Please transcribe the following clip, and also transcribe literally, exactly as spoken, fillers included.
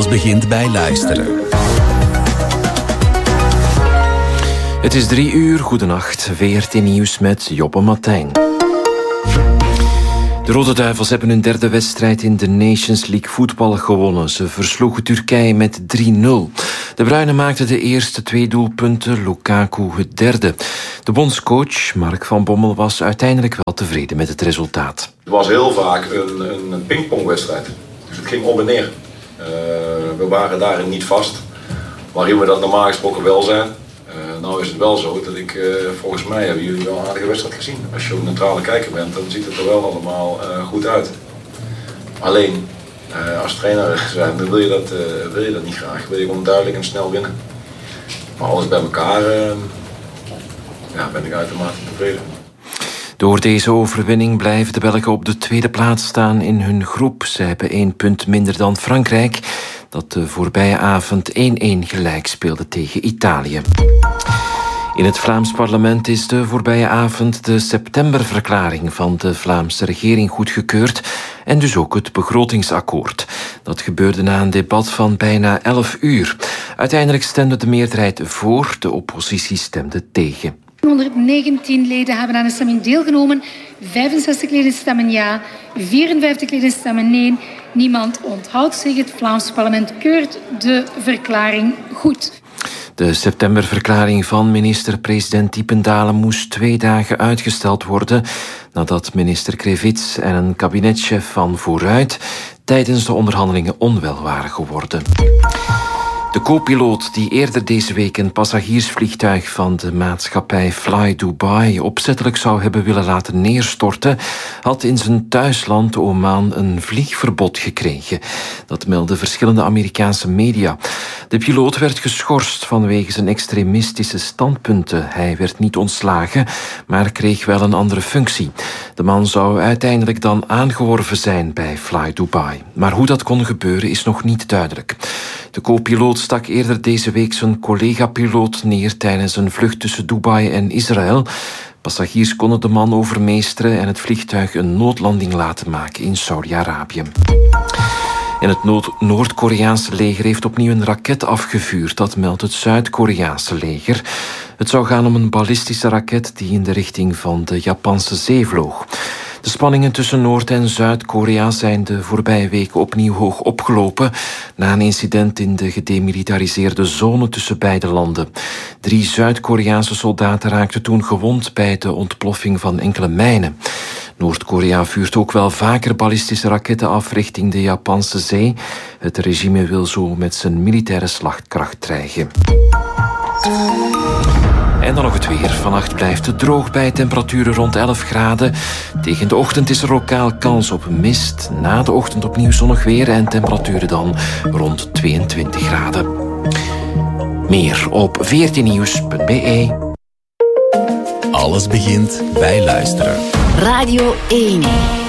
begint bij luisteren. Het is drie uur, goedenacht. V R T Nieuws met Joppe Martijn. De Rode Duivels hebben hun derde wedstrijd in de Nations League voetbal gewonnen. Ze versloegen Turkije met drie nul. De Bruinen maakten de eerste twee doelpunten, Lukaku het derde. De bondscoach Mark van Bommel was uiteindelijk wel tevreden met het resultaat. Het was heel vaak een, een pingpongwedstrijd. Dus het ging op en neer. Uh, we waren daarin niet vast. Waarin we dat normaal gesproken wel zijn. Uh, nou is het wel zo dat ik, uh, volgens mij hebben jullie wel een aardige wedstrijd gezien. Als je een neutrale kijker bent, dan ziet het er wel allemaal uh, goed uit. Alleen, uh, als trainer zijn, dan wil je, dat, uh, wil je dat niet graag. Wil je gewoon duidelijk en snel winnen. Maar alles bij elkaar, uh, ja, ben ik uitermate tevreden. Door deze overwinning blijven de Belgen op de tweede plaats staan in hun groep. Ze hebben één punt minder dan Frankrijk, dat de voorbije avond één-één gelijk speelde tegen Italië. In het Vlaams parlement is de voorbije avond de septemberverklaring van de Vlaamse regering goedgekeurd en dus ook het begrotingsakkoord. Dat gebeurde na een debat van bijna elf uur. Uiteindelijk stemde de meerderheid voor, de oppositie stemde tegen. honderddegentien leden hebben aan de stemming deelgenomen. vijfenzestig leden stemmen ja, vierenvijftig leden stemmen nee. Niemand onthoudt zich. Het Vlaams parlement keurt de verklaring goed. De septemberverklaring van minister-president Diependaelen moest twee dagen uitgesteld worden nadat minister Krevits en een kabinetchef van Vooruit tijdens de onderhandelingen onwel waren geworden. De co-piloot die eerder deze week een passagiersvliegtuig van de maatschappij Fly Dubai opzettelijk zou hebben willen laten neerstorten, had in zijn thuisland Oman een vliegverbod gekregen. Dat melden verschillende Amerikaanse media. De piloot werd geschorst vanwege zijn extremistische standpunten. Hij werd niet ontslagen, maar kreeg wel een andere functie. De man zou uiteindelijk dan aangeworven zijn bij Fly Dubai. Maar hoe dat kon gebeuren is nog niet duidelijk. De co-piloot stak eerder deze week zijn collega-piloot neer tijdens een vlucht tussen Dubai en Israël. Passagiers konden de man overmeesteren en het vliegtuig een noodlanding laten maken in Saudi-Arabië. En het Noord-Koreaanse leger heeft opnieuw een raket afgevuurd, dat meldt het Zuid-Koreaanse leger. Het zou gaan om een ballistische raket die in de richting van de Japanse zee vloog. De spanningen tussen Noord- en Zuid-Korea zijn de voorbije weken opnieuw hoog opgelopen na een incident in de gedemilitariseerde zone tussen beide landen. Drie Zuid-Koreaanse soldaten raakten toen gewond bij de ontploffing van enkele mijnen. Noord-Korea vuurt ook wel vaker ballistische raketten af richting de Japanse zee. Het regime wil zo met zijn militaire slagkracht dreigen. En dan nog het weer. Vannacht blijft het droog bij temperaturen rond elf graden. Tegen de ochtend is er lokaal kans op mist. Na de ochtend opnieuw zonnig weer en temperaturen dan rond tweeëntwintig graden. Meer op v r t nieuws punt b e. Alles begint bij luisteren. Radio één.